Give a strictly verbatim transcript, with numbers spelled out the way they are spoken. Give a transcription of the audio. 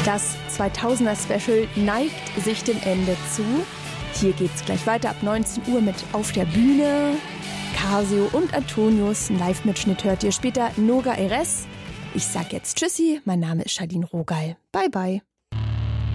Das zweitausender-Special neigt sich dem Ende zu. Hier geht's gleich weiter ab neunzehn Uhr mit Auf der Bühne. Casio und Antonius, ein Live-Mitschnitt hört ihr später. Noga Erez. Ich sag jetzt Tschüssi, mein Name ist Shadin Rogal. Bye, bye.